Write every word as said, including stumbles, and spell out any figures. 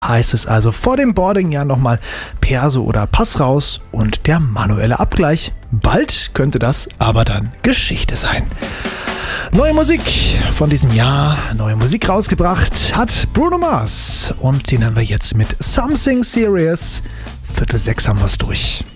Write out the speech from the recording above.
Heißt es also vor dem Boarding ja nochmal Perso oder Pass raus und der manuelle Abgleich. Bald könnte das aber dann Geschichte sein. Neue Musik von diesem Jahr, neue Musik rausgebracht hat Bruno Mars und den haben wir jetzt mit Something Serious. Viertel sechs haben wir es durch.